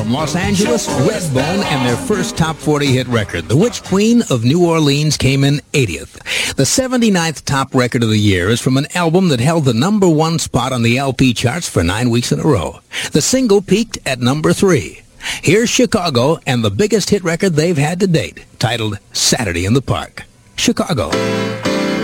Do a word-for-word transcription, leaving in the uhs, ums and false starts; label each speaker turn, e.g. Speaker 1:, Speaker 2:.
Speaker 1: From Los Angeles, Redbone and their first top forty hit record. The Witch Queen of New Orleans came in eightieth. The seventy-ninth top record of the year is from an album that held the number one spot on the L P charts for nine weeks in a row. The single peaked at number three. Here's Chicago and the biggest hit record they've had to date, titled Saturday in the Park. Chicago.